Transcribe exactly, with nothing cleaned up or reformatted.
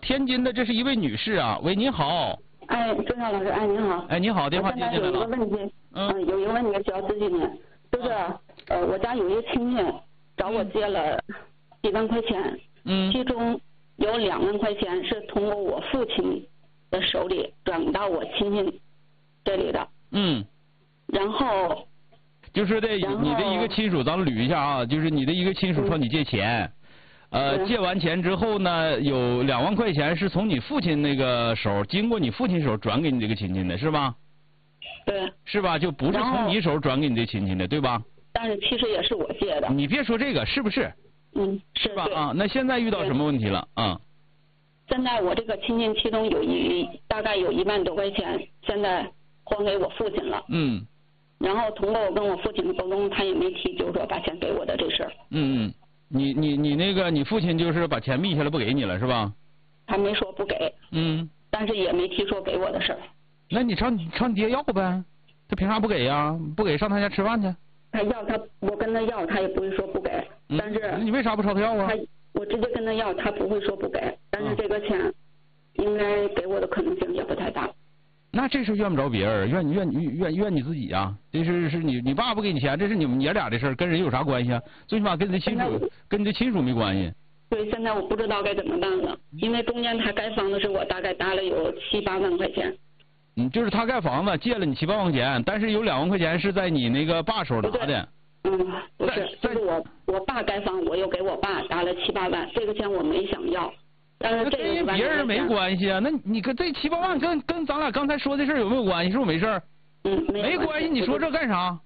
天津的这是一位女士啊，喂，您好。 哎，周晓老师，哎，您好。 哎，您好，电话接进来了。 有一个问题， 嗯、 呃，有一个问题需要咨询您，就是、啊、呃，我家有一个亲戚找我借了几万块钱， 嗯， 其中有两万块钱是通过我父亲的手里转到我亲戚这里的， 嗯， 然后就是这你的一个亲属，咱们捋一下啊，就是你的一个亲属朝你借钱。嗯呃，借完钱之后呢，有两万块钱是从你父亲那个手，经过你父亲手转给你这个亲戚的，是吧？ 对。 是吧？就不是从你手转给你这亲戚的，对吧？ 但是其实也是我借的。 你别说这个，是不是？ 嗯，是吧？啊，那现在遇到什么问题了啊？ 现在我这个亲戚其中有一大概有一万多块钱，现在还给我父亲了。 嗯。 然后通过我跟我父亲的沟通，他也没提，就是说把钱给我的这事儿。 嗯嗯。你你你那个你父亲就是把钱密下来不给你了是吧？ 他没说不给。 嗯。 但是也没提说给我的事儿。 那你朝你朝你爹要呗，他凭啥不给呀？不给上他家吃饭去。 他要他，我跟他要，他也不会说不给。 嗯、 但是你为啥不朝他要啊？ 他我直接跟他要，他不会说不给。但是这个钱应该给我的可能性也不太大。 那这事怨不着别人，怨你怨你怨怨你自己呀、啊！这是是你你爸不给你钱，这是你们爷俩的事儿，跟人有啥关系啊？最起码跟你的亲属跟你的亲属没关系。 对，现在我不知道该怎么办了，因为中间他盖房子是我大概搭了有七八万块钱。 嗯，就是他盖房子借了你七八万块钱，但是有两万块钱是在你那个爸手拿的。 嗯，不是，就是我我爸盖房，我又给我爸搭了七八万，这个钱我没想要。但是这跟别人没关系啊，那你跟这七八万跟跟咱俩刚才说的事儿有没有关系？是不是没事儿？ 嗯， 没关系。你说这干啥？